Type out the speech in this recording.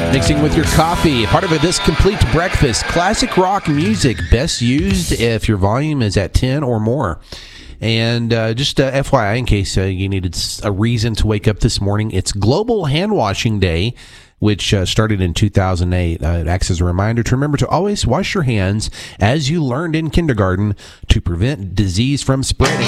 Mixing with your coffee. Part of this complete breakfast. Classic rock music. Best used if your volume is at 10 or more. And just FYI, in case you needed a reason to wake up this morning, it's Global Hand Washing Day, which started in 2008. It acts as a reminder to remember to always wash your hands as you learned in kindergarten to prevent disease from spreading.